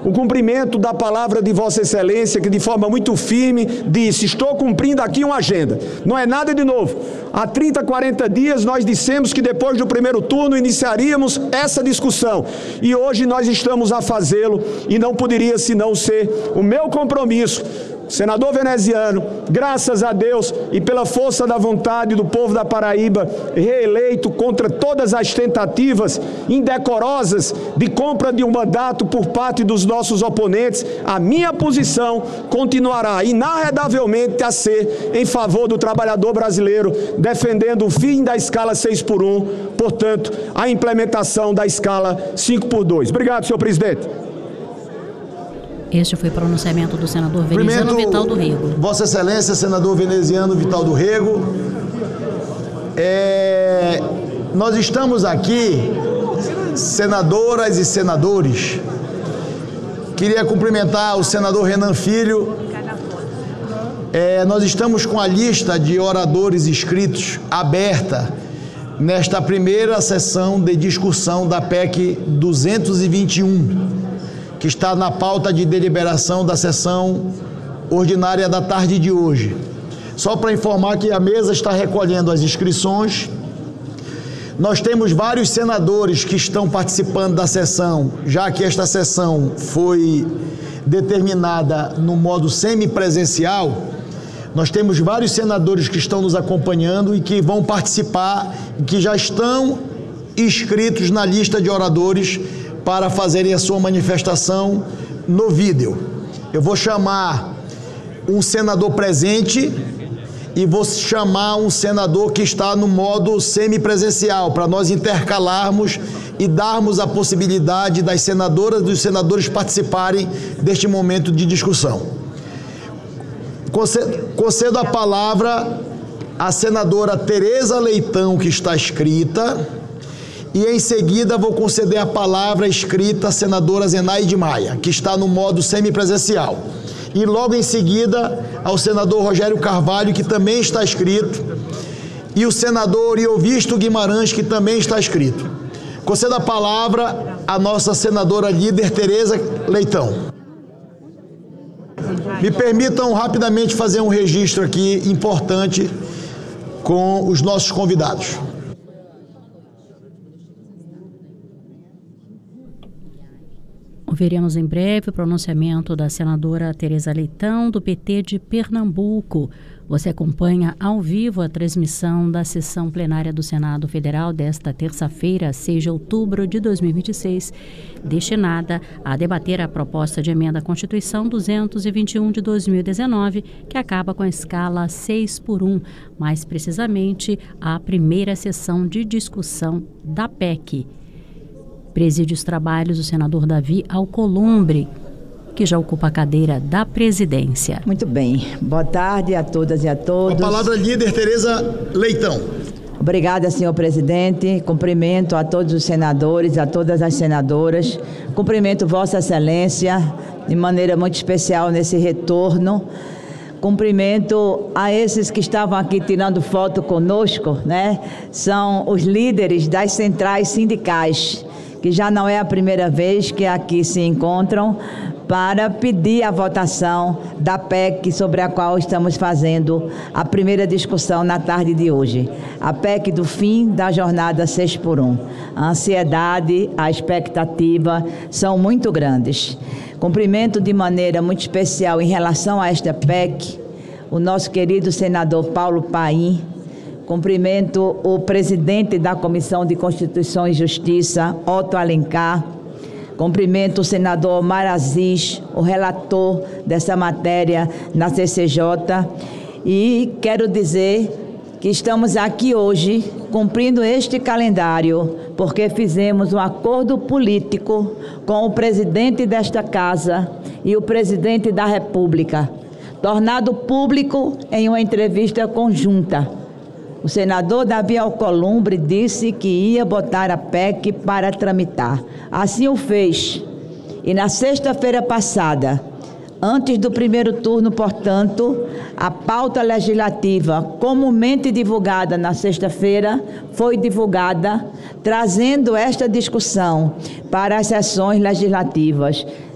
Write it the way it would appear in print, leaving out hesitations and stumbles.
o cumprimento da palavra de Vossa Excelência, que de forma muito firme disse: estou cumprindo aqui uma agenda. Não é nada de novo. Há 30, 40 dias nós dissemos que depois do primeiro turno iniciaríamos essa discussão. E hoje nós estamos a fazê-lo, e não poderia senão ser o meu compromisso. Senador veneziano, graças a Deus e pela força da vontade do povo da Paraíba, reeleito contra todas as tentativas indecorosas de compra de um mandato por parte dos nossos oponentes, a minha posição continuará inarredavelmente a ser em favor do trabalhador brasileiro, defendendo o fim da escala 6x1, portanto, a implementação da escala 5x2. Obrigado, senhor presidente. Este foi o pronunciamento do senador veneziano Vital do Rego. Vossa Excelência, senador veneziano Vital do Rego. Nós estamos aqui, senadoras e senadores. Queria cumprimentar o senador Renan Filho. Nós estamos com a lista de oradores inscritos aberta nesta primeira sessão de discussão da PEC 221. Que está na pauta de deliberação da sessão ordinária da tarde de hoje. Só para informar que a mesa está recolhendo as inscrições. Nós temos vários senadores que estão participando da sessão, já que esta sessão foi determinada no modo semipresencial. Nós temos vários senadores que estão nos acompanhando e que vão participar, que já estão inscritos na lista de oradores para fazerem a sua manifestação no vídeo. Eu vou chamar um senador presente e vou chamar um senador que está no modo semipresencial, para nós intercalarmos e darmos a possibilidade das senadoras e dos senadores participarem deste momento de discussão. Concedo a palavra à senadora Tereza Leitão, que está inscrita. E em seguida vou conceder a palavra escrita à senadora Zenaide Maia, que está no modo semipresencial. E logo em seguida ao senador Rogério Carvalho, que também está inscrito, e o senador Iovisto Guimarães, que também está inscrito. Concedo a palavra à nossa senadora líder Tereza Leitão. Me permitam rapidamente fazer um registro aqui importante com os nossos convidados. Ouviremos em breve o pronunciamento da senadora Tereza Leitão, do PT de Pernambuco. Você acompanha ao vivo a transmissão da sessão plenária do Senado Federal desta terça-feira, 6 de outubro de 2026, destinada a debater a proposta de emenda à Constituição 221 de 2019, que acaba com a escala 6x1, mais precisamente a primeira sessão de discussão da PEC. Preside os trabalhos o senador Davi Alcolumbre, que já ocupa a cadeira da presidência. Muito bem. Boa tarde a todas e a todos. A palavra líder Tereza Leitão. Obrigada, senhor presidente. Cumprimento a todos os senadores, a todas as senadoras. Cumprimento Vossa Excelência de maneira muito especial nesse retorno. Cumprimento a esses que estavam aqui tirando foto conosco, né? São os líderes das centrais sindicais, que já não é a primeira vez que aqui se encontram para pedir a votação da PEC sobre a qual estamos fazendo a primeira discussão na tarde de hoje. A PEC do fim da jornada 6x1. A ansiedade, a expectativa são muito grandes. Cumprimento de maneira muito especial em relação a esta PEC o nosso querido senador Paulo Paim. Cumprimento o presidente da Comissão de Constituição e Justiça, Otto Alencar. Cumprimento o senador Omar Aziz, o relator dessa matéria na CCJ. E quero dizer que estamos aqui hoje cumprindo este calendário porque fizemos um acordo político com o presidente desta casa e o presidente da República, tornado público em uma entrevista conjunta. O senador Davi Alcolumbre disse que ia botar a PEC para tramitar. Assim o fez. E na sexta-feira passada, antes do primeiro turno, portanto, a pauta legislativa comumente divulgada na sexta-feira foi divulgada, trazendo esta discussão para as sessões legislativas